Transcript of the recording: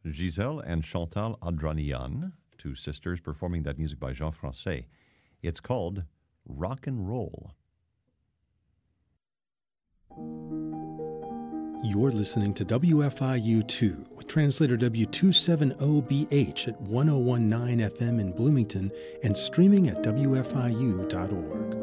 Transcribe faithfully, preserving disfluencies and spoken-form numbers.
Giselle and Chantal Adranian, two sisters performing that music by Jean Francais. It's called Rock and Roll. You're listening to W F I U two with translator W two seventy B H at ten nineteen F M in Bloomington and streaming at W F I U dot org.